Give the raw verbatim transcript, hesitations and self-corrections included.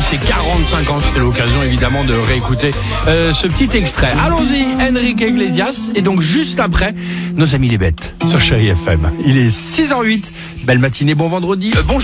ses quarante-cinq ans. C'est l'occasion évidemment de réécouter euh, ce petit extrait. Allons-y, Enrique Iglesias. Et donc juste après, nos amis les bêtes sur Chérie F M. Il est six heures zéro huit. Belle matinée, bon vendredi. Euh, bonjour.